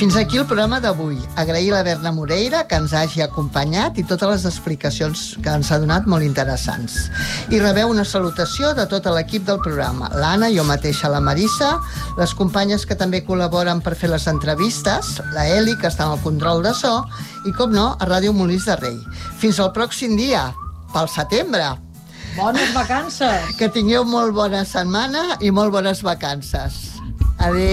Fins aquí el programa d'avui. Agrair a la Berna Moreira que ens hagi acompanyat i totes les explicacions que ens ha donat molt interessants. I rebeu una salutació de tot l'equip del programa. L'Anna, jo mateixa, la Marissa, les companyes que també col·laboren per fer les entrevistes, la Eli, que està en el control de so, i, com no, a Ràdio Molins de Rei. Fins al pròxim dia, pel setembre. Bones vacances! Que tingueu molt bona setmana i molt bones vacances. Adéu.